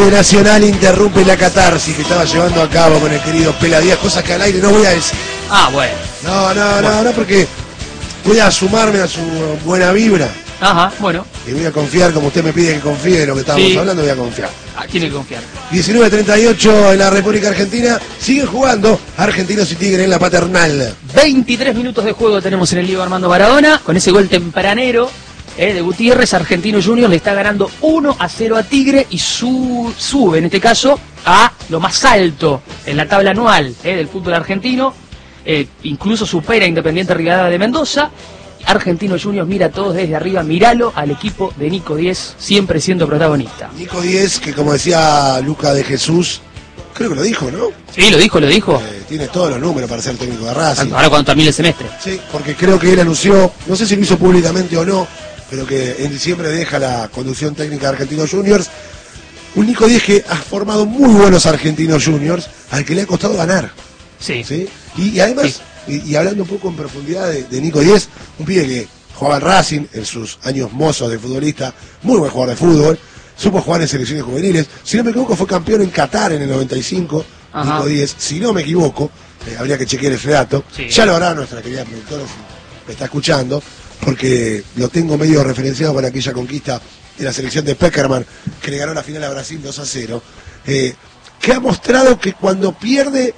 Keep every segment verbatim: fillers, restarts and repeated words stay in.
de Nacional interrumpe la catarsis que estaba llevando a cabo con el querido Pela Díaz, cosas que al aire no voy a decir. Ah, bueno. No, no, bueno. no, no, porque voy a sumarme a su buena vibra. Ajá, bueno. Y voy a confiar, como usted me pide que confíe en lo que estábamos Sí. hablando, voy a confiar. ¿A quién hay que confiar? diecinueve treinta y ocho en la República Argentina. Siguen jugando Argentinos y Tigre en la Paternal. veintitrés minutos de juego tenemos en el Diego Armando Maradona, con ese gol tempranero eh, de Gutiérrez. Argentino Juniors le está ganando uno a cero a Tigre y su, sube, en este caso, a lo más alto en la tabla anual eh, del fútbol argentino. Eh, incluso supera a Independiente Rivadavia de Mendoza. Argentino Juniors mira a todos desde arriba, míralo al equipo de Nico Diez, siempre siendo protagonista. Nico Diez, que como decía Luca de Jesús, creo que lo dijo, ¿no? Sí, lo dijo, lo dijo. Eh, tiene todos los números para ser técnico de Racing. Ahora cuando termine el semestre. Sí, porque creo que él anunció, no sé si lo hizo públicamente o no, pero que en diciembre deja la conducción técnica de Argentinos Juniors. Un Nico Diez que ha formado muy buenos Argentinos Juniors, al que le ha costado ganar. Sí. ¿Sí? Y, y además, Sí. y, y hablando un poco en profundidad de, de Nico Diez, un pibe que jugaba en Racing en sus años mozos de futbolista, muy buen jugador de fútbol, supo jugar en selecciones juveniles, si no me equivoco fue campeón en Qatar en el noventa y cinco, Ajá. Nico Diez, si no me equivoco, eh, habría que chequear ese dato, Sí. ya lo hará nuestra querida productora si me está escuchando, porque lo tengo medio referenciado con aquella conquista de la selección de Peckerman, que le ganó la final a Brasil dos a cero, eh, que ha mostrado que cuando pierde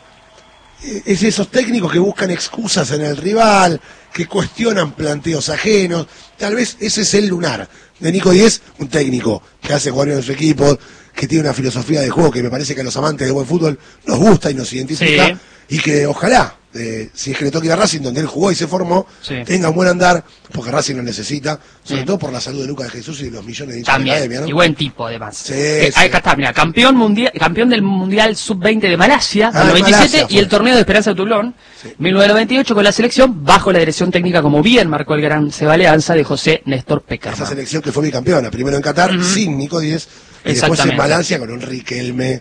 es esos técnicos que buscan excusas en el rival, que cuestionan planteos ajenos. Tal vez ese es el lunar de Nico Diez, un técnico que hace jugar en su equipo, que tiene una filosofía de juego que me parece que a los amantes del buen fútbol nos gusta y nos identifica, Sí. y que ojalá, eh, si es que le toca ir a Racing, donde él jugó y se formó, Sí. tenga un buen andar, porque Racing lo necesita, sobre Sí. todo por la salud de Lucas de Jesús y de los millones de hinchas de la También, academia, ¿no? y buen tipo además. Sí, Eh, sí. Acá está, mira, campeón mundial, campeón del Mundial sub veinte de Malasia, Ah, en el de noventa y siete, Malasia fue. y el torneo de Esperanza de Toulon, Sí. mil novecientos noventa y ocho, con la selección, bajo la dirección técnica, como bien marcó el gran Sebaleanza, de José Néstor Esa Peckerman. selección que fue bicampeona, primero en Qatar, Ujú. sin Nico Diez, y después en Exactamente. Malasia con un Riquelme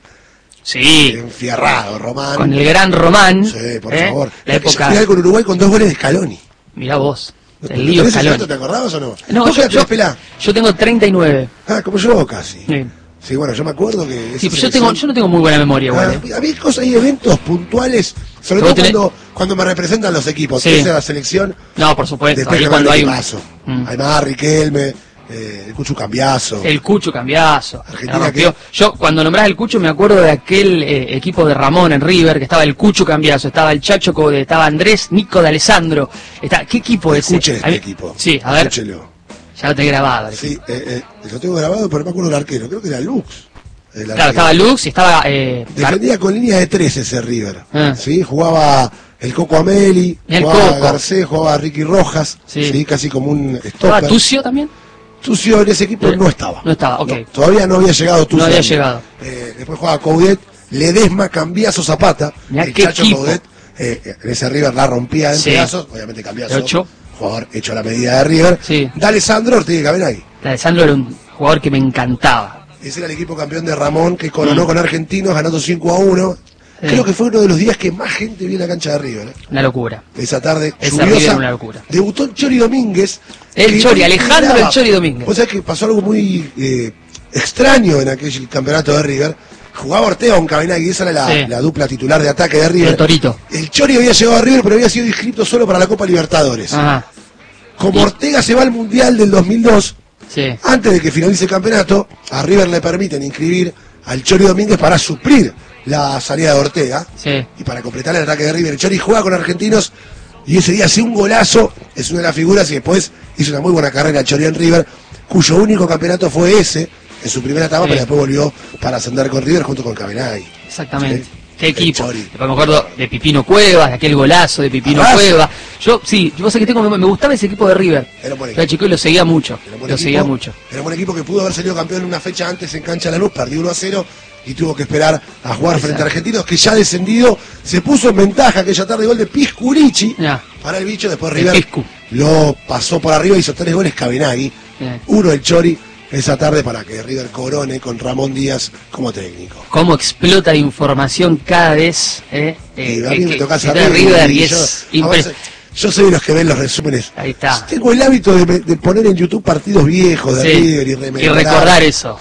Sí, enfierrado, Román. con el gran Román. Sí, por eh, favor. La Aquella época, final con Uruguay con dos goles de Scaloni. mirá vos, ¿No- el no lío tenés ese Scaloni. dato, ¿Te acordabas o no? No, ¿Vos yo, qué edad yo, tenés, Pelá? yo tengo treinta y nueve. Ah, como yo casi. Sí. Sí, bueno, yo me acuerdo que... esa Sí, pero yo, selección- tengo, yo no tengo muy buena memoria, igual. Ah, eh. a mí cosas, hay eventos puntuales, sobre Vos todo tenés- cuando, cuando me representan los equipos. Sí. Esa es la selección. No, por supuesto, Después ahí que cuando va el hay un... equipazo. Mm. Además, Riquelme, eh, el Cucho Cambiazo. El Cucho Cambiazo. Argentina La rompió. que- Yo, cuando nombrás el Cucho, me acuerdo de aquel eh, equipo de Ramón en River, que estaba el Cucho Cambiazo, estaba el Chacho Code, estaba Andrés Nico de Alessandro. Está, ¿qué equipo es ese? Escuche este A mí- equipo. Sí, a ver, Escúchelo. ya lo tengo grabado. el Sí, equipo. eh, eh, lo tengo grabado, pero no me acuerdo del arquero. Creo que era Lux. el Claro, arquero. estaba Lux y estaba... Eh, Defendía con línea de tres ese River. Ah. ¿Sí? Jugaba el Coco Ameli, El jugaba Coco. Garcés, jugaba Ricky Rojas, Sí. ¿sí? Casi como un ¿Estaba stopper. Tucio también? Tucio en ese equipo Eh, no estaba. no estaba, ok. todavía no había llegado Tucio. No había llegado. Eh, después jugaba Coudet, Ledesma, Cambiazo, Zapata. Mirá el qué Chacho equipo. Coudet, eh, en ese River la rompía en Sí. pedazos. Obviamente Cambiazo, De ocho. jugador hecho a la medida de River. Sí. D'Alessandro Ortega Cabenagui. La Alessandro era un jugador que me encantaba. Ese era el equipo campeón de Ramón que coronó Mm. con Argentinos ganando cinco a uno. Sí. Creo que fue uno de los días que más gente vio en la cancha de River. ¿eh? Una locura. Esa tarde Esa lluviosa. River era una locura. Debutó el Chori Domínguez. El que Chori, no Alejandro integraba. el Chori Domínguez. O sea que pasó algo muy eh, extraño en aquel campeonato de River. Jugaba Ortega con Cabenagui, esa era la, Sí. la dupla titular de ataque de River. El Torito. El Chori había llegado a River, pero había sido inscrito solo para la Copa Libertadores. Ajá, Como Y- Ortega se va al Mundial del dos mil dos, sí. antes de que finalice el campeonato, a River le permiten inscribir al Chori Domínguez para suplir la salida de Ortega Sí. y para completar el ataque de River. El Chori juega con Argentinos y ese día hace un golazo, es una de las figuras, y después hizo una muy buena carrera el Chori en River, cuyo único campeonato fue ese, en su primera etapa, Sí. pero después volvió para ascender con River junto con Cabenagui. Exactamente. Sí. Qué El equipo. Chori. Después me acuerdo de Pipino Cuevas, de aquel golazo de Pipino Arrasa. Cuevas. Yo, sí, yo sé que tengo, me, me gustaba ese equipo de River. Era un buen Era equipo. chico y lo seguía mucho. Era un buen Lo equipo. seguía mucho. Era un buen equipo que pudo haber salido campeón una fecha antes en Cancha de la Luz, perdió uno a cero y tuvo que esperar a jugar frente a Argentinos, que ya descendido, se puso en ventaja aquella tarde, gol de Piscurici Ya. para el bicho, después El River Piscu. lo pasó por arriba, hizo tres goles Cabenagui, Bien. uno el Chori esa tarde para que River corone con Ramón Díaz como técnico. Cómo explota de información cada vez. Eh, eh, Y a que- mí me que- toca que saber, de River y y yo- es a impre- veces- yo soy de los que ven los resúmenes. Ahí está. Tengo el hábito de, de poner en YouTube partidos viejos de Sí. River y Y rememorar. recordar eso.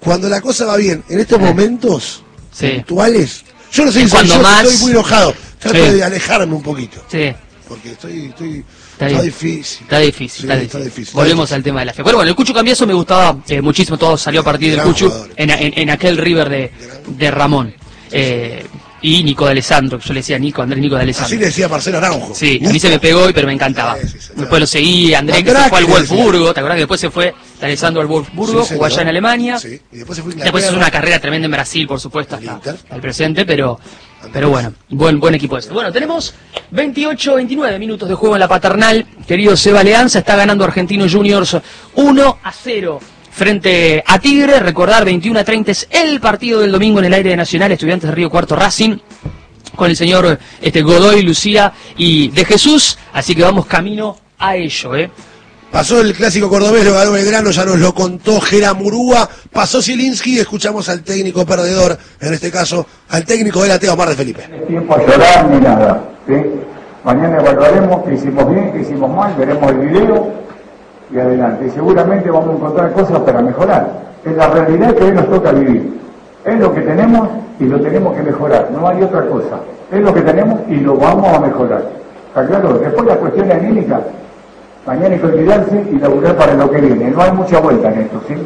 cuando la cosa va bien, en estos momentos sí. puntuales, yo no sé y si soy yo, más... estoy muy enojado, trato sí. de alejarme un poquito. Sí. Porque estoy, estoy Está, está difícil. difícil. Está difícil, Sí, está, está difícil. difícil. Volvemos está al tema de la fe. Bueno, bueno, el Cucho Cambiaso me gustaba eh, muchísimo, todo salió a partir del Gran Cucho jugador. en, en, en aquel River de, de Ramón. Eh, y Nico de Alessandro, que yo le decía Nico, Andrés Nico de Alessandro. Así le decía Marcelo Araujo. Sí, a mí se me pegó, pero me encantaba. Sí, sí, sí, después lo seguí, Andrés, que se fue al Wolfsburgo, ¿te acordás que después se fue de Alessandro al Wolfsburgo, Sí, jugó allá en Alemania? Sí, y después se fue a Inglaterra. Después hizo una carrera tremenda en Brasil, por supuesto, hasta, Inter. hasta el presente, pero pero bueno, buen buen equipo ese. Bueno, tenemos veintiocho veintinueve minutos de juego en la Paternal. Querido Seba Leanza, está ganando Argentino Juniors uno a cero frente a Tigre. Recordar, veintiuno a treinta es el partido del domingo en el aire de Nacional, Estudiantes de Río Cuarto Racing, con el señor este, Godoy, Lucía y de Jesús. Así que vamos camino a ello, ¿eh? Pasó el clásico cordobés, lo ganó Belgrano, ya nos lo contó Gera Murúa. Pasó Zielinski y escuchamos al técnico perdedor, en este caso, al técnico de la T E A, Omar de Felipe. No es tiempo a llorar ni nada, ¿sí? Mañana evaluaremos qué hicimos bien, qué hicimos mal, veremos el video y adelante. Y seguramente vamos a encontrar cosas para mejorar. Es la realidad que hoy nos toca vivir. Es lo que tenemos y lo tenemos que mejorar. No hay otra cosa. Es lo que tenemos y lo vamos a mejorar. ¿Está claro? Después la cuestión anímica. Mañana hay que olvidarse y laburar para lo que viene. No hay mucha vuelta en esto, ¿sí?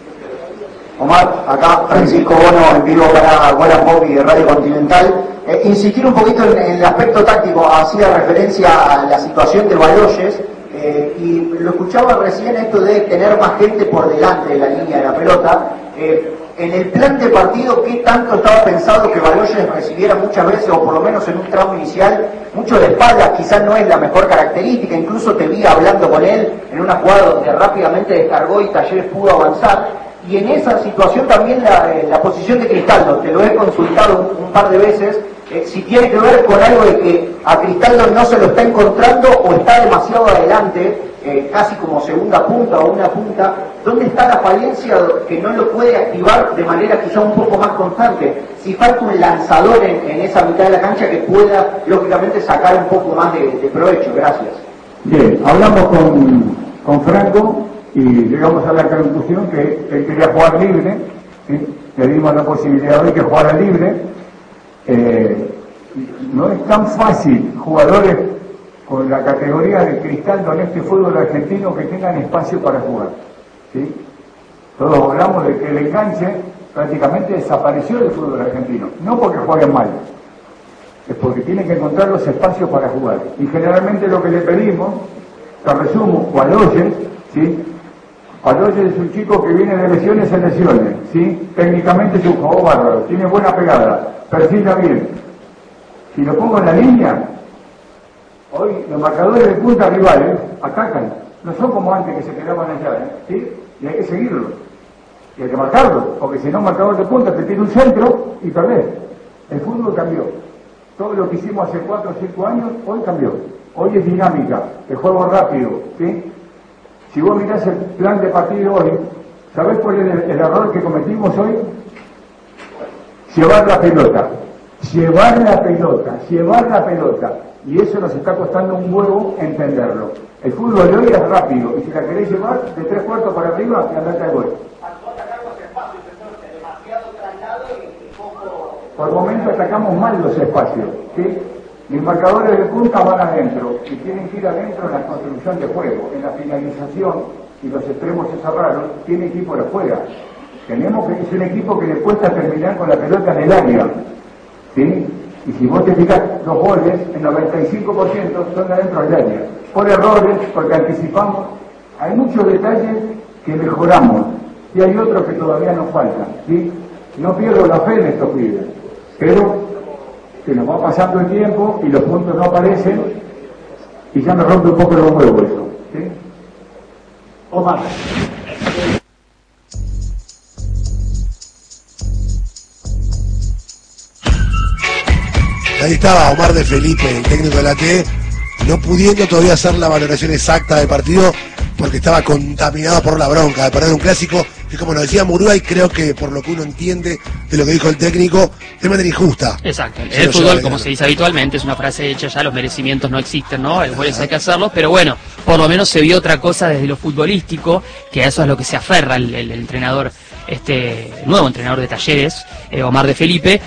Omar, acá Francisco Bono en vivo para Guara Pop y de Radio Continental. Eh, insistir un poquito en, en el aspecto táctico, hacía referencia a la situación de Baloyes, eh, y lo escuchaba recién esto de tener más gente por delante de la línea de la pelota. Eh, en el plan de partido, ¿qué tanto estaba pensado que Baloyes recibiera muchas veces, o por lo menos en un tramo inicial, mucho de espaldas? Quizás no es la mejor característica, incluso te vi hablando con él en una jugada donde rápidamente descargó y Talleres pudo avanzar. Y en esa situación también la, eh, la posición de Cristaldo, te lo he consultado un, un par de veces, eh, si tiene que ver con algo de que a Cristaldo no se lo está encontrando o está demasiado adelante, eh, casi como segunda punta o una punta. ¿Dónde está la falencia que no lo puede activar de manera quizá un poco más constante? Si falta un lanzador en, en esa mitad de la cancha que pueda, lógicamente, sacar un poco más de, de provecho. Gracias. Bien, hablamos con, con Franco y llegamos a la conclusión que él quería jugar libre, ¿sí? Le dimos la posibilidad hoy que jugara libre. Eh, no es tan fácil jugadores con la categoría de Cristaldo en este fútbol argentino que tengan espacio para jugar, ¿sí? Todos hablamos de que el enganche prácticamente desapareció del fútbol argentino, no porque jueguen mal, es porque tienen que encontrar los espacios para jugar. Y generalmente lo que le pedimos, te resumo, Baloyes, ¿sí? Baloyes es un chico que viene de lesiones en lesiones, ¿sí? Técnicamente es un jugador bárbaro, tiene buena pegada, perfila bien. Si lo pongo en la línea, hoy los marcadores de punta rivales atacan, no son como antes que se quedaban allá, ¿eh? ¿Sí? Y hay que seguirlos, y hay que marcarlos, porque si no, marcador de punta te tiene un centro y perdés. El fútbol cambió. Todo lo que hicimos hace cuatro o cinco años, hoy cambió. Hoy es dinámica, el juego rápido, ¿sí? Si vos mirás el plan de partido hoy, ¿sabés cuál es el, el error que cometimos hoy? Llevar la pelota, llevar la pelota, llevar la pelota. Y eso nos está costando un huevo entenderlo. El fútbol de hoy es rápido, y si la querés llevar de tres cuartos para arriba, te andate al gol. Por el momento atacamos mal los espacios, ¿sí? Mis marcadores de punta van adentro, y tienen que ir adentro en la construcción de juego, en la finalización, y los extremos se cerraron, tienen que ir por afuera. Tenemos que ser un equipo que le cuesta terminar con la pelota en el área, ¿sí? Y si vos te fijas, los goles, el noventa y cinco por ciento son adentro del área. Por errores, porque anticipamos. Hay muchos detalles que mejoramos, y hay otros que todavía nos faltan, ¿sí? No pierdo la fe en estos pibes, pero que nos va pasando el tiempo y los puntos no aparecen, y ya me rompe un poco los huevos eso, ¿sí? Omar. Ahí estaba Omar de Felipe, el técnico de la T E, no pudiendo todavía hacer la valoración exacta del partido porque estaba contaminado por la bronca de perder un clásico que, como nos decía Murúa, y creo que por lo que uno entiende de lo que dijo el técnico, de manera injusta. Exacto. En el fútbol, como se dice habitualmente, es una frase hecha ya, los merecimientos no existen, ¿no? Los goles hay que hacerlos, pero bueno, por lo menos se vio otra cosa desde lo futbolístico, que a eso es lo que se aferra el, el, el entrenador este nuevo entrenador de Talleres, eh, Omar de Felipe,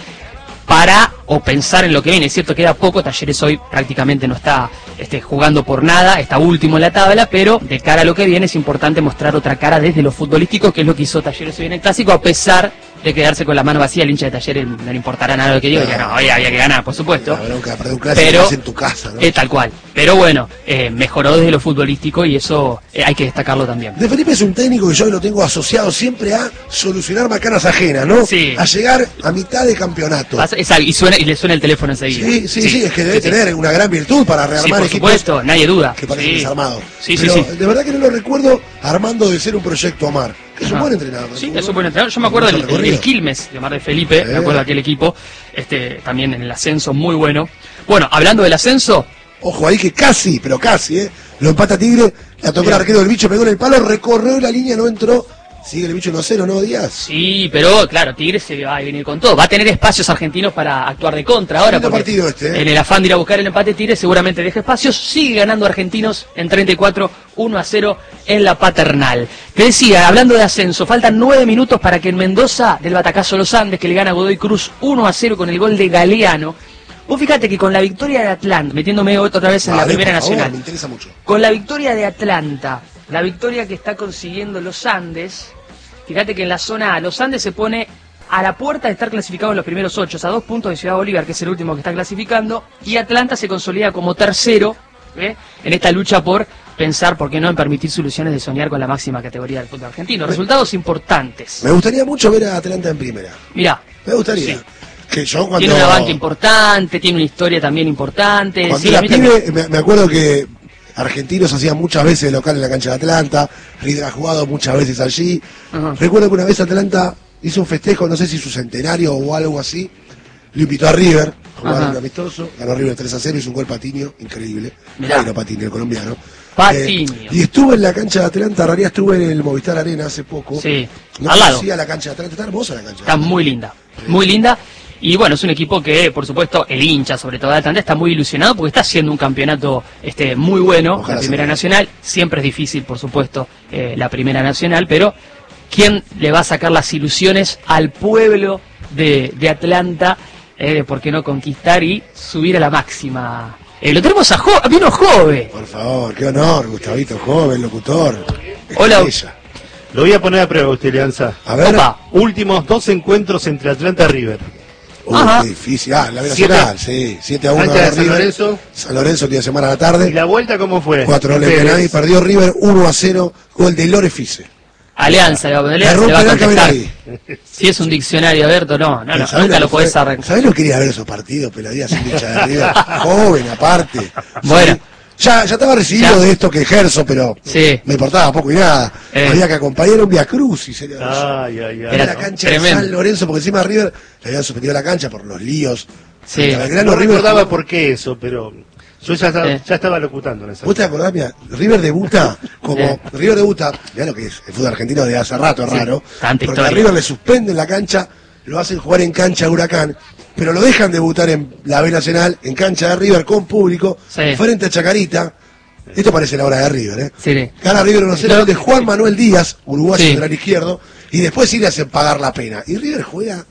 para o pensar en lo que viene. Es cierto que queda poco, Talleres hoy prácticamente no está este, jugando por nada, está último en la tabla, pero de cara a lo que viene es importante mostrar otra cara desde lo futbolístico, que es lo que hizo Talleres hoy en el Clásico, a pesar de quedarse con la mano vacía. El hincha de Talleres no le importará nada lo que diga, no, no, hoy había que ganar, por supuesto. La bronca, perder un clásico pero en tu casa, ¿no? eh, tal cual. Pero bueno, eh, mejoró desde lo futbolístico y eso eh, hay que destacarlo también. De Felipe es un técnico que yo lo tengo asociado siempre a solucionar macanas ajenas, ¿no? Sí. A llegar a mitad de campeonato. Pasa- es algo- y, suena, y le suena el teléfono enseguida. Sí, sí, sí, es que debe sí, sí. tener una gran virtud para Sí, rearmar por equipos supuesto, nadie duda. que parecen Sí. desarmados. Sí, Pero sí, sí. de verdad que no lo recuerdo armando de ser un proyecto Omar, que es un Ajá. buen entrenador. ¿no? Sí, es un buen entrenador. Yo me acuerdo del Mucho recorrido. el Quilmes de Omar de Felipe, Eh. me acuerdo de aquel equipo, este, también en el ascenso muy bueno. Bueno, hablando del ascenso, Ojo ahí que casi, pero casi, ¿eh? Lo empata Tigre, la tocó el arquero del Bicho, pegó en el palo, recorrió la línea, no entró. Sigue el Bicho uno cero, ¿no, Díaz? sí, pero claro, Tigre se va a venir con todo. Va a tener espacios argentinos para actuar de contra ahora. Lindo Porque partido este, ¿eh? en el afán de ir a buscar el empate, Tigre seguramente deja espacios. Sigue ganando Argentinos en treinta y cuatro, uno a cero en la Paternal. Te decía, hablando de ascenso, faltan nueve minutos para que en Mendoza, del batacazo Los Andes, que le gana a Godoy Cruz uno a cero con el gol de Galeano. Vos fíjate que con la victoria de Atlanta, metiéndome otra vez en Vale, la Primera por favor, Nacional, me interesa mucho. con la victoria de Atlanta, la victoria que está consiguiendo Los Andes, fíjate que en la zona A, Los Andes se pone a la puerta de estar clasificado en los primeros ocho, a dos puntos de Ciudad Bolívar, que es el último que está clasificando, y Atlanta se consolida como tercero, ¿eh? en esta lucha por pensar, por qué no, en permitir soluciones de soñar con la máxima categoría del fútbol argentino. Resultados importantes. Me gustaría mucho ver a Atlanta en primera. Mirá, Me gustaría. Sí. Que yo cuando... tiene una banca importante, tiene una historia también importante. Cuando Sí, a era mí pibe, también. me, me acuerdo que Argentinos hacían muchas veces de local en la cancha de Atlanta, River ha jugado muchas veces allí. Ajá. Recuerdo que una vez Atlanta hizo un festejo, no sé si su centenario o algo así, lo invitó a River a jugar Ajá. un amistoso, ganó River tres a cero, hizo un gol Patiño, increíble. Mirá. Jairo Patiño, el colombiano. Patiño. Eh, y estuve en la cancha de Atlanta, en realidad estuve en el Movistar Arena hace poco. Sí, No al lado. conocía la cancha de Atlanta, está hermosa la cancha. Está muy linda, muy linda. Y bueno, es un equipo que, por supuesto, el hincha, sobre todo de Atlanta, está muy ilusionado porque está haciendo un campeonato este muy bueno, Ojalá la se Primera pueda. Nacional. Siempre es difícil, por supuesto, eh, la Primera Nacional, pero ¿quién le va a sacar las ilusiones al pueblo de, de Atlanta eh, de por qué no conquistar y subir a la máxima? Eh, lo tenemos a Jo, vino Jove. Por favor, qué honor, Gustavito, joven, locutor. Hola. Estrella. Lo voy a poner a prueba usted, Leanza. A ver. Opa. Últimos dos encuentros entre Atlanta y River. Uy, Ajá. qué difícil. Ah, la Siete- Nacional, sí. siete a uno Cancha de a San River. Lorenzo. San Lorenzo, el día de semana a la ¿Y tarde. la vuelta cómo fue? Cuatro goles Pérez. penales, perdió River uno a cero, gol de Lore Fice. Alianza, le va a poner, Erró le va a penal contestar. Cabenagui. Si es un diccionario abierto, no, no, no, ¿Sabés nunca lo lo que podés fue? arrancar. ¿Sabés lo que quería ver esos partidos, Peladías, sin hincha de River? Joven, aparte. Bueno. Sí. Ya, ya estaba recibido Ya. de esto que ejerzo, pero Sí. me importaba poco y nada. Eh. Había que acompañar a un Via Crucis. Era, Ay, ay, ay. era Era la cancha tremendo. de San Lorenzo, porque encima River le habían suspendido la cancha por los líos. Sí. Y a Belgrano, No River recordaba jugó- por qué eso, pero yo ya, estaba- Eh. ya estaba locutando en esa. ¿Vos te acordás, mira? River debuta como... Eh. River debuta, mirá lo que es, el fútbol argentino de hace rato, es Sí, raro. tanta Porque a historia. River le suspenden la cancha, lo hacen jugar en cancha de Huracán, pero lo dejan debutar en la B Nacional, en cancha de River, con público, Sí. frente a Chacarita. Esto parece la hora de River, ¿eh? Sí. Gana River uno cero No. de Juan Manuel Díaz, uruguayo Sí. lateral izquierdo, y después sí le hacen pagar la pena. Y River juega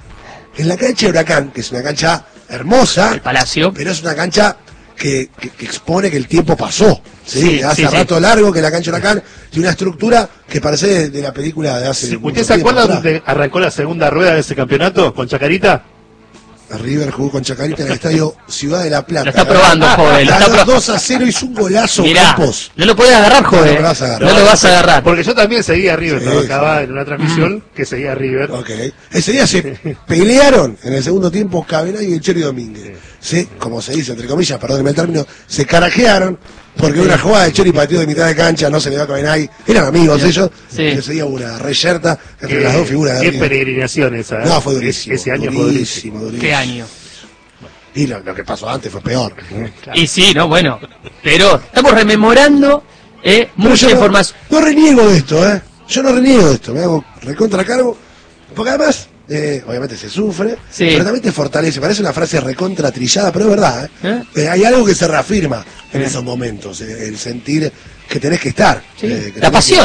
en la cancha de Huracán, que es una cancha hermosa, El Palacio. pero es una cancha que, que- que expone que el tiempo pasó. ¿sí? Sí, Hace sí, sí. rato largo que la cancha de Huracán tiene una estructura que parece de, de la película de hace Sí, mucho ¿Usted se tiempo acuerda atrás. dónde arrancó la segunda rueda de ese campeonato con Chacarita? River jugó con Chacarita en el estadio Ciudad de la Plata. Lo está probando, joven, lo está Ganó pro- dos a cero, hizo un golazo Mirá, Campos. no lo podés agarrar, joven. No lo vas a agarrar. No lo vas a agarrar. Porque yo también seguía a River, Sí, trabajaba sí. en una transmisión que seguía a River. Ok. Ese día se pelearon en el segundo tiempo Cabenagui y el Chori Domínguez. Sí, como se dice, entre comillas, perdónenme el término, se carajearon porque una jugada de Chori partió de mitad de cancha, no se le dio a Cabenagui. Eran amigos Sí. ellos. Sí. Y ese día hubo una reyerta entre Qué- las dos figuras de Qué River. peregrinación esa. ¿eh? No, fue durísimo. Ese año fue durísimo. durísimo. ¿Qué año? Y lo, lo que pasó antes fue peor. Y sí, no, bueno. Pero estamos rememorando eh, Pero mucha yo no- información. No, reniego de esto, ¿eh? Yo no reniego de esto, me hago recontra cargo. Porque además, eh, obviamente se sufre, Sí. pero también te fortalece. Parece una frase recontra trillada, pero es verdad, ¿eh? ¿Eh? Eh, hay algo que se reafirma en Eh. esos momentos, eh, el sentir que tenés que estar. Sí, eh, que la tenés pasión. que-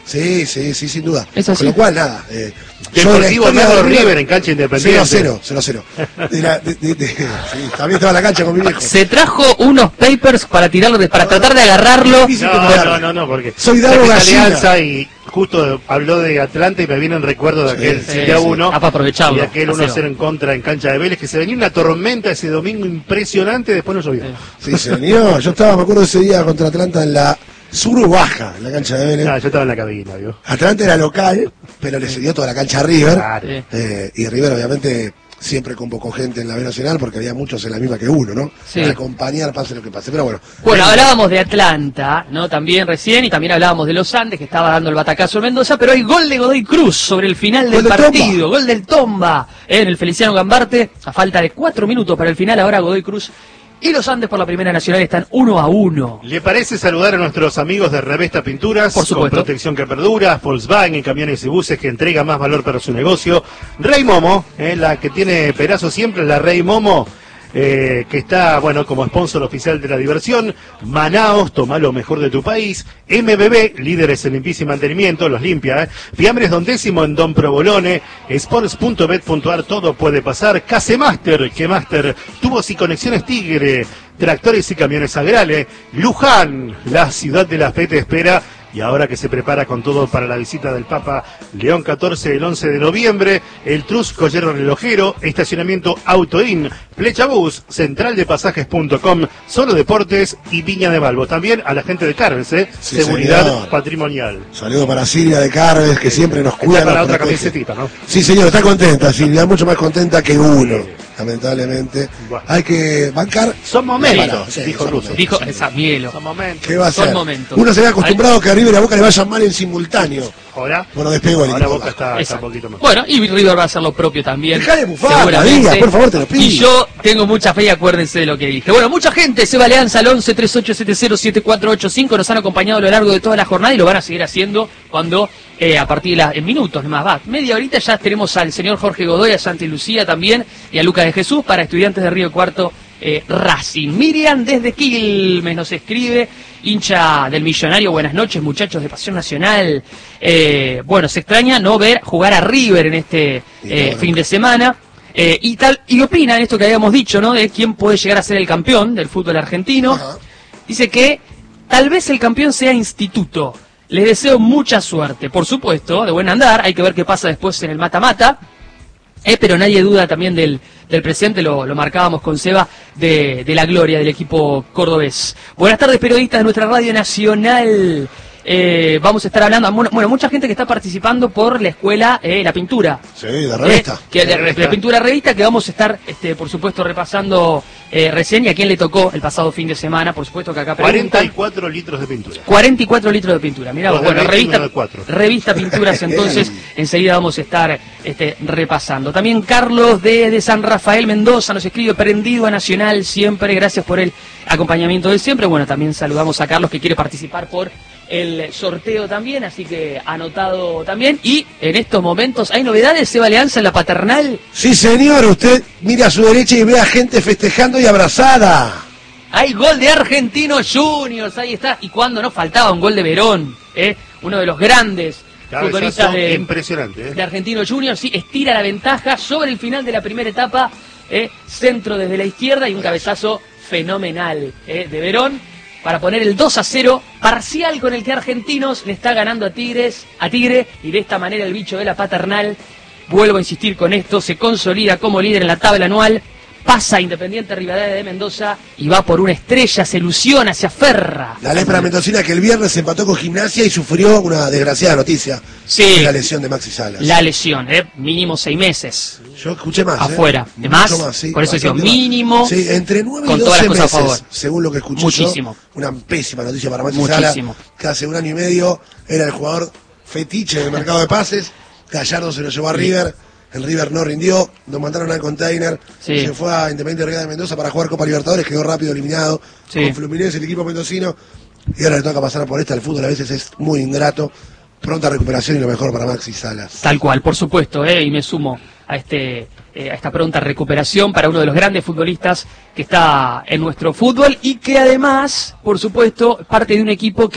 Sí, sí, sí, sin duda. Es así. Con lo cual, nada. Eh, Deportivo Leandro River en cancha independiente. cero a cero, cero a cero. De la- de- de- de- sí, también estaba en la cancha con mi viejo. Se trajo unos papers para tirarlo, de- para tratar de agarrarlo. Difícil No, tomarlo. no, no, no, porque Soy Dago saqué Gallina. Alianza y justo habló de Atlanta y me vino en recuerdo de Sí, aquel sí, siete a uno Ah, para aprovecharlo. y aquel A uno a cero. cero en contra en cancha de Vélez, que se venía una tormenta ese domingo impresionante, después no llovió. Sí, se venía. Yo estaba, me acuerdo ese día contra Atlanta en la sur baja, en la cancha de Vélez. Ah, yo estaba en la cabina, ¿vio? Atlanta era local, pero le cedió toda la cancha a River. Claro. Sí. Eh, y River, obviamente, siempre convocó gente en la B Nacional porque había muchos en la misma que uno, ¿no? Sí. Para acompañar, pase lo que pase. Pero bueno. Bueno, hablábamos de Atlanta, ¿no? También recién, y también hablábamos de los Andes, que estaba dando el batacazo en Mendoza, pero hay gol de Godoy Cruz sobre el final del Gol del partido, Tomba. gol del Tomba, eh, en el Feliciano Gambarte, a falta de cuatro minutos para el final, ahora Godoy Cruz y los Andes por la Primera Nacional están uno a uno. ¿Le parece saludar a nuestros amigos de Revesta Pinturas? Por supuesto. Con protección que perdura, Volkswagen, camiones y buses que entrega más valor para su negocio. Rey Momo, eh, la que tiene Perazo siempre, la Rey Momo, eh, que está, bueno, como sponsor oficial de la diversión. Manaos, toma lo mejor de tu país. M B B, líderes en limpieza y mantenimiento, los limpia. Eh. Fiambres Don Décimo en Don Provolone. Sports punto bet punto ar, todo puede pasar. Casemaster, que Master, tubos y conexiones Tigre. Tractores y camiones Agrale. Luján, la ciudad de la fe te espera. Y ahora que se prepara con todo para la visita del Papa León catorce el once de noviembre, el Trus Collero Relojero, estacionamiento Autoin, Flechabús, central de pasajes punto com, Solo Deportes y Viña de Balbo. También a la gente de Carves, ¿eh? Sí, Seguridad señor. Patrimonial. Saludo para Silvia de Carves, que siempre nos Está cuida. para nos otra protege. camisetita, ¿no? Sí, señor, está contenta, Silvia, mucho más contenta que uno, lamentablemente. Bueno. Hay que bancar. Son momentos, Preparado, sí, dijo son Russo. momentos. Dijo, esa mielo. Son momentos. ¿Qué va a Son hacer? momentos. Uno se ve acostumbrado a que a River y a Boca le vayan mal en simultáneo. Ahora, Bueno, despegó el ahora equipo. Boca está, está un Exacto. poquito más. Bueno, y River va a hacer lo propio también. Dejá de bufar, seguramente. Díaz, por favor, te lo pido. Y yo tengo mucha fe y acuérdense de lo que dije. Bueno, mucha gente se va a Alianza al once treinta y ocho setenta siete cuatro ocho cinco. Nos han acompañado a lo largo de toda la jornada y lo van a seguir haciendo cuando, eh, a partir de las, en minutos nomás, va. Media horita ya tenemos al señor Jorge Godoy, a Santi Lucía también y a Lucas de Jesús para Estudiantes de Río Cuarto. Eh, Racing. Miriam desde Quilmes nos escribe, hincha del Millonario, buenas noches muchachos de Pasión Nacional. Eh, bueno, se extraña no ver jugar a River en este eh, fin de semana. Eh, y tal y opina en esto que habíamos dicho, ¿no? De quién puede llegar a ser el campeón del fútbol argentino. Ajá. Dice que tal vez el campeón sea Instituto. Les deseo mucha suerte, por supuesto, de buen andar. Hay que ver qué pasa después en el mata-mata. Eh, pero nadie duda también del, del presente, lo, lo marcábamos con Seba, de, de la gloria del equipo cordobés. Buenas tardes, periodistas de nuestra radio nacional. Eh, vamos a estar hablando, bueno, bueno, mucha gente que está participando por la escuela, eh, la pintura. Sí, de revista. Eh, que de, de pintura revista, que vamos a estar, este, por supuesto, repasando eh, recién, y a quién le tocó el pasado fin de semana, por supuesto que acá preguntan. cuarenta y cuatro litros de pintura. cuarenta y cuatro litros de pintura, mirá, Dos de bueno, veinte y revista, uno de cuatro. revista Pinturas, entonces enseguida vamos a estar este, repasando. También Carlos de, de San Rafael Mendoza nos escribe, prendido a Nacional siempre, gracias por el acompañamiento de siempre. Bueno, también saludamos a Carlos que quiere participar por el sorteo también, así que anotado también. Y en estos momentos, ¿hay novedades, Seba Alianza, en la paternal? Sí, señor, usted mire a su derecha y ve a gente festejando y abrazada. Hay gol de Argentinos Juniors, ahí está. Y cuando nos faltaba un gol de Verón, ¿eh? Uno de los grandes futbolistas Cabezazo de, impresionante, ¿eh? de Argentinos Juniors, sí, estira la ventaja sobre el final de la primera etapa, ¿eh? Centro desde la izquierda y un cabezazo fenomenal, ¿eh? De Verón para poner el dos a cero, parcial con el que Argentinos le está ganando a Tigres, a Tigre, y de esta manera el bicho de la paternal, vuelvo a insistir con esto, se consolida como líder en la tabla anual, pasa a Independiente Rivadavia de Mendoza y va por una estrella, se ilusiona, se aferra. La lepra mendocina que el viernes empató con Gimnasia y sufrió una desgraciada noticia. Sí. La lesión de Maxi Salas. La lesión, ¿eh? Mínimo seis meses. Yo escuché más. Afuera. ¿eh? ¿De más? Mucho sí, Por eso decía, bastante más. mínimo, Sí, entre nueve con y todas doce las cosas a meses, favor. según lo que escuché Muchísimo. yo. Una pésima noticia para Maxi Muchísimo. Salas, que hace un año y medio era el jugador fetiche del mercado de pases. Gallardo se lo llevó a River. El River no rindió, nos mandaron al container, Sí. se fue a Independiente Rivadavia de Mendoza para jugar Copa Libertadores, quedó rápido eliminado Sí. con Fluminense, el equipo mendocino, y ahora le toca pasar por esta. El fútbol a veces es muy ingrato. Pronta recuperación y lo mejor para Maxi Salas. Tal cual, por supuesto, ¿eh? Y me sumo a este eh, a esta pronta recuperación para uno de los grandes futbolistas que está en nuestro fútbol y que además, por supuesto, parte de un equipo que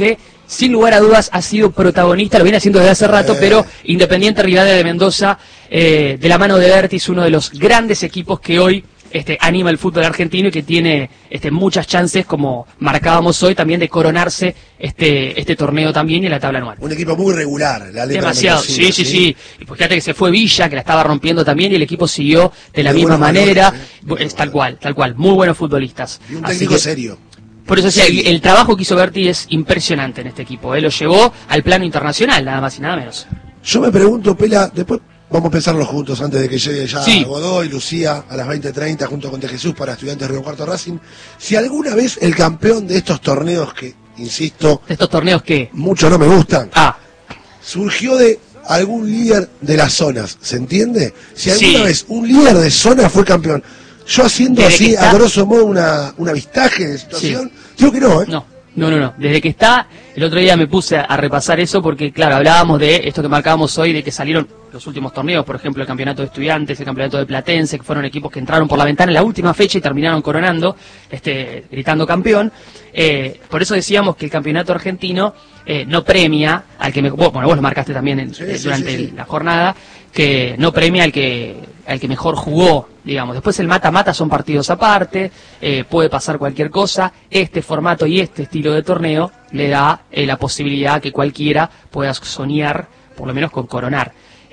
sin lugar a dudas ha sido protagonista, lo viene haciendo desde hace rato, eh. pero Independiente Rivadavia de Mendoza, eh, de la mano de Bertis, uno de los grandes equipos que hoy este, anima el fútbol argentino y que tiene este, muchas chances, como marcábamos hoy, también de coronarse este este torneo también y la tabla anual. Un equipo muy regular, la demasiado, sí, sí, sí. Y pues fíjate que se fue Villa, que la estaba rompiendo también, y el equipo siguió de la de misma manera. Valores, ¿eh? Es tal cual, tal cual. Muy buenos futbolistas. Y un técnico que, serio. Por eso, sí, el, el trabajo que hizo Berti es impresionante en este equipo. Él lo llevó al plano internacional, nada más y nada menos. Yo me pregunto, Pela, después vamos a pensarlo juntos antes de que llegue ya sí. Godoy, Lucía, a las veinte treinta, junto con De Jesús para Estudiantes Río Cuarto Racing. Si alguna vez el campeón de estos torneos que, insisto... ¿De estos torneos qué? Muchos no me gustan. Ah. Surgió de algún líder de las zonas, ¿se entiende? Si alguna sí. vez un líder de zona fue campeón, yo haciendo Desde así, está... a grosso modo, una, un avistaje de situación, sí. digo que no, ¿eh? No. No, no, no. Desde que está, el otro día me puse a repasar eso porque, claro, hablábamos de esto que marcábamos hoy, de que salieron los últimos torneos, por ejemplo, el campeonato de Estudiantes, el campeonato de Platense, que fueron equipos que entraron por la ventana en la última fecha y terminaron coronando, este, gritando campeón. Eh, por eso decíamos que el campeonato argentino eh, no premia al que mejor, bueno, vos lo marcaste también en, sí, eh, durante sí, sí, sí. la jornada, que no premia al que al que mejor jugó, digamos. Después el mata-mata son partidos aparte, eh, puede pasar cualquier cosa. Este formato y este estilo de torneo le da eh, la posibilidad que cualquiera pueda soñar, por lo menos con coronar.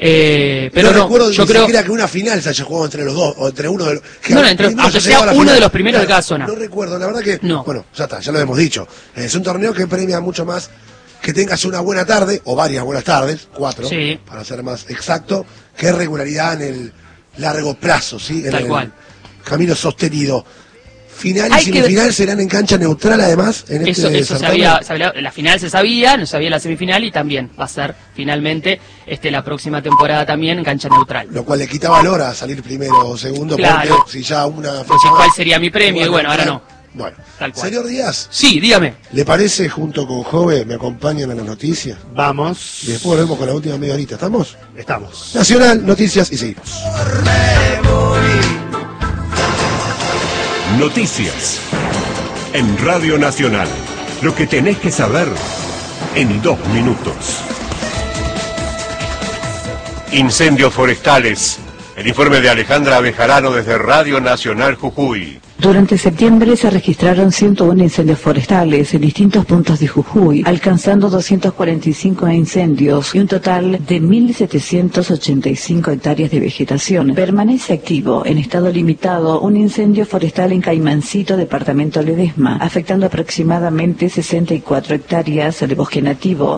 Eh, pero no, no, recuerdo yo ni creo siquiera que una final se haya jugado entre los dos, o entre uno de los... Que no, no, entre, aunque sea uno final. de los primeros claro, de cada zona. No recuerdo, la verdad que... No. Bueno, ya está, ya lo hemos dicho. Es un torneo que premia mucho más que tengas una buena tarde, o varias buenas tardes, cuatro, sí. para ser más exacto, que regularidad en el largo plazo, ¿sí? En Tal el cual. camino sostenido. Final y Hay semifinal que... serán en cancha neutral, además, en eso, este eso sabía, sabía, la final se sabía, no sabía la semifinal, y también va a ser finalmente este la próxima temporada también en cancha neutral. Lo cual le quita valor a salir primero o segundo, claro. porque si ya una fecha... Pues, ¿cuál sería mi premio? Bueno, y bueno, ahora no. Bueno, Tal cual. Señor Díaz. Sí, dígame. ¿Le parece, junto con Jove, me acompañan a las noticias? Vamos. Y después volvemos con la última media horita. ¿Estamos? Estamos. Nacional, noticias y seguimos. Noticias. En Radio Nacional. Lo que tenés que saber en dos minutos. Incendios forestales. El informe de Alejandra Bejarano desde Radio Nacional Jujuy. Durante septiembre se registraron ciento uno incendios forestales en distintos puntos de Jujuy, alcanzando doscientos cuarenta y cinco incendios y un total de mil setecientos ochenta y cinco hectáreas de vegetación. Permanece activo en estado limitado un incendio forestal en Caimancito, departamento Ledesma, afectando aproximadamente sesenta y cuatro hectáreas de bosque nativo.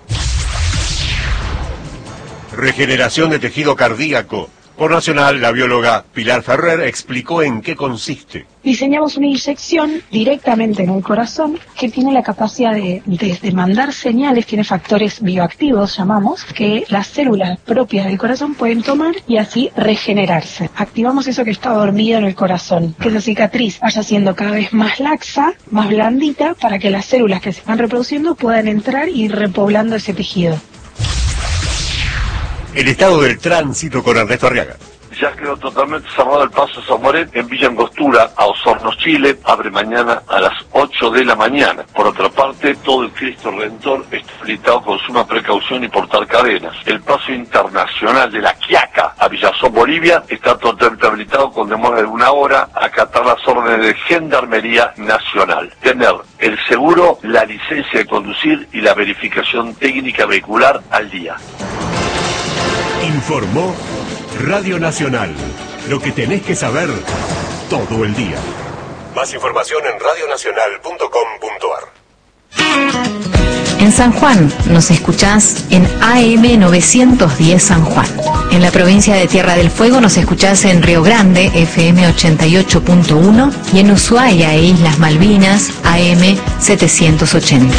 Regeneración de tejido cardíaco. Por Nacional, la bióloga Pilar Ferrer explicó en qué consiste. Diseñamos una inyección directamente en el corazón que tiene la capacidad de, de, de mandar señales, tiene factores bioactivos, llamamos, que las células propias del corazón pueden tomar y así regenerarse. Activamos eso que está dormido en el corazón, que esa cicatriz vaya siendo cada vez más laxa, más blandita, para que las células que se están reproduciendo puedan entrar y ir repoblando ese tejido. El estado del tránsito con Ernesto Arriaga. Ya quedó totalmente cerrado el paso Zamoret en Villa Angostura, a Osorno, Chile. Abre mañana a las ocho de la mañana. Por otra parte, todo el Cristo Redentor está habilitado con suma precaución y portar cadenas. El paso internacional de La Quiaca a Villazón, Bolivia, está totalmente habilitado con demora de una hora a acatar las órdenes de Gendarmería Nacional. Tener el seguro, la licencia de conducir y la verificación técnica vehicular al día. Informó Radio Nacional. Lo que tenés que saber todo el día. Más información en radio nacional punto com punto a r. En San Juan nos escuchás en A M novecientos diez San Juan. En la provincia de Tierra del Fuego nos escuchás en Río Grande, F M ochenta y ocho punto uno, y en Ushuaia e Islas Malvinas, A M setecientos ochenta.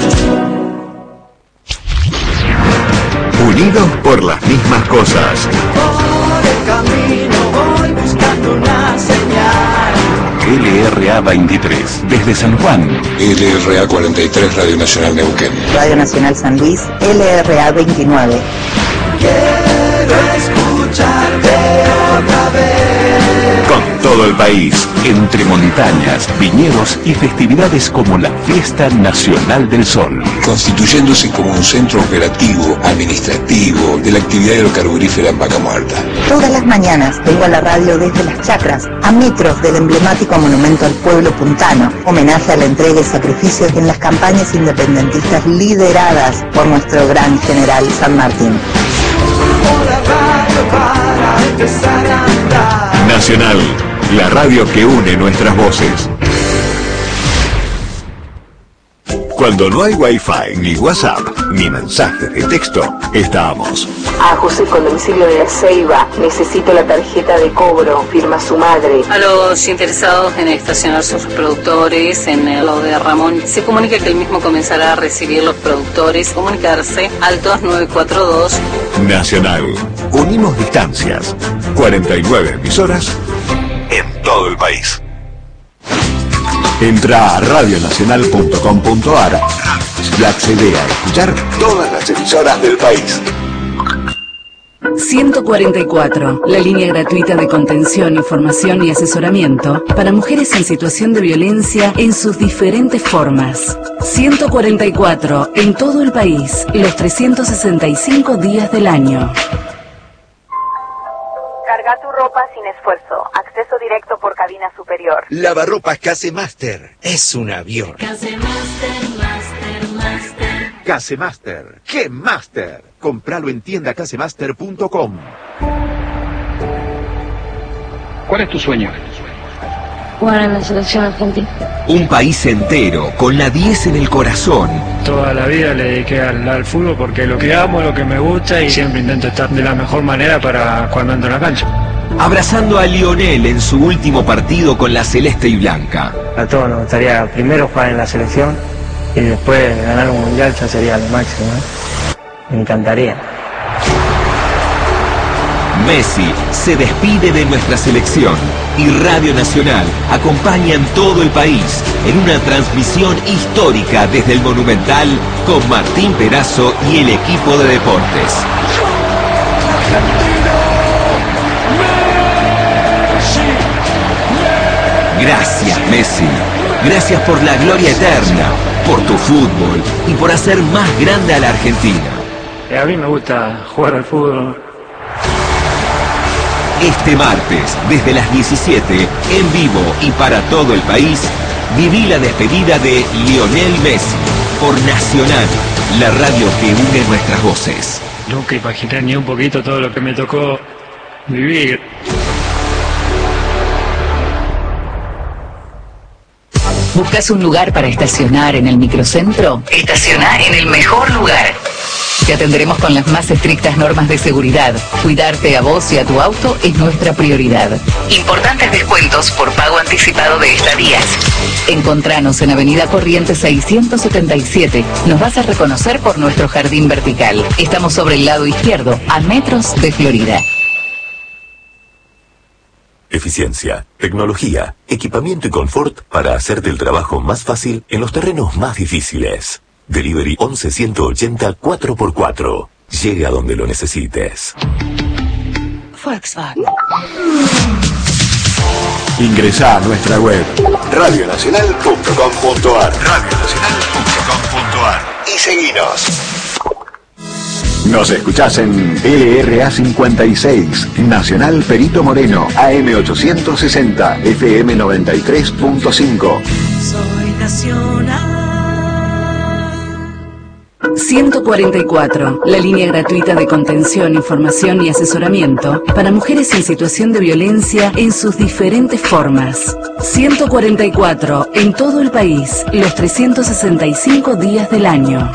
Unidos por las mismas cosas. Por el camino voy buscando una señal. L R A veintitrés, desde San Juan. L R A cuarenta y tres, Radio Nacional Neuquén. Radio Nacional San Luis, L R A veintinueve. Quiero escucharte otra vez. Con todo todo el país, entre montañas, viñedos y festividades como la Fiesta Nacional del Sol. Constituyéndose como un centro operativo, administrativo, de la actividad hidrocarburífera en Vaca Muerta. Todas las mañanas vengo a la radio desde Las Chacras, a metros del emblemático monumento al pueblo puntano, homenaje a la entrega y sacrificios en las campañas independentistas lideradas por nuestro gran general San Martín. Nacional, la radio que une nuestras voces. Cuando no hay Wi-Fi, ni WhatsApp, ni mensajes de texto, estamos. A José con domicilio de La Ceiba, necesito la tarjeta de cobro, firma su madre. A los interesados en estacionar sus productores en el lado de Ramón, se comunica que el mismo comenzará a recibir los productores, comunicarse al dos nueve cuatro dos. Nacional, unimos distancias, cuarenta y nueve emisoras en todo el país. Entra a radio nacional punto com punto a r y accede a escuchar todas las emisoras del país. ciento cuarenta y cuatro, la línea gratuita de contención, información y asesoramiento para mujeres en situación de violencia en sus diferentes formas. ciento cuarenta y cuatro, en todo el país, los trescientos sesenta y cinco días del año. Carga tu ropa sin esfuerzo. Acceso directo por cabina superior. Lavarropas Casemaster. Es un avión. Casemaster, Master, Master. Casemaster. ¡Qué Master! Compralo en tienda casemaster punto com. ¿Cuál es tu sueño? Jugar en la selección argentina. Un país entero, con la diez en el corazón. Toda la vida le dediqué al, al fútbol porque lo que amo, lo que me gusta y siempre intento estar de la mejor manera para cuando entro en la cancha. Abrazando a Lionel en su último partido con la celeste y blanca. A todos nos gustaría primero jugar en la selección y después ganar un mundial, ya sería lo máximo, ¿eh? Me encantaría. Messi se despide de nuestra selección y Radio Nacional acompaña en todo el país en una transmisión histórica desde el Monumental con Martín Perazo y el equipo de deportes. Gracias, Messi. Gracias por la gloria eterna, por tu fútbol y por hacer más grande a la Argentina. A mí me gusta jugar al fútbol. Este martes, desde las diecisiete, en vivo y para todo el país, viví la despedida de Lionel Messi por Nacional, la radio que une nuestras voces. Nunca imaginé ni un poquito todo lo que me tocó vivir. ¿Buscas un lugar para estacionar en el microcentro? Estaciona en el mejor lugar. Te atenderemos con las más estrictas normas de seguridad. Cuidarte a vos y a tu auto es nuestra prioridad. Importantes descuentos por pago anticipado de estadías. Encontranos en Avenida Corrientes seiscientos setenta y siete. Nos vas a reconocer por nuestro jardín vertical. Estamos sobre el lado izquierdo, a metros de Florida. Eficiencia, tecnología, equipamiento y confort para hacerte el trabajo más fácil en los terrenos más difíciles. Delivery once ciento ochenta cuatro por cuatro. Llega donde lo necesites. Volkswagen. Ingresá a nuestra web radio nacional punto com punto a r radio nacional punto com punto a r y seguinos. Nos escuchás en L R A cincuenta y seis, Nacional Perito Moreno, A M ochocientos sesenta, F M noventa y tres punto cinco. Soy nacional. ciento cuarenta y cuatro, la línea gratuita de contención, información y asesoramiento para mujeres en situación de violencia en sus diferentes formas. ciento cuarenta y cuatro, en todo el país, los trescientos sesenta y cinco días del año.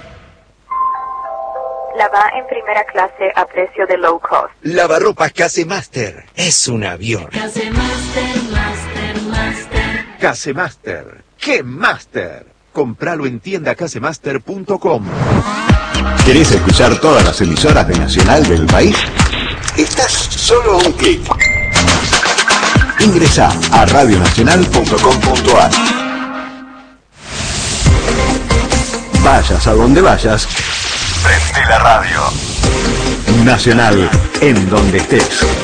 La va en primera clase a precio de low cost. Lavarropas Casemaster. Es un avión. Casemaster, Master, Master. Casemaster. ¡Qué Master! Compralo en tienda casemaster punto com. ¿Querés escuchar todas las emisoras de Nacional del país? Estás solo a un clic. Ingresá a radio nacional punto com punto a r. Vayas a donde vayas, prende la radio. Nacional, en donde estés.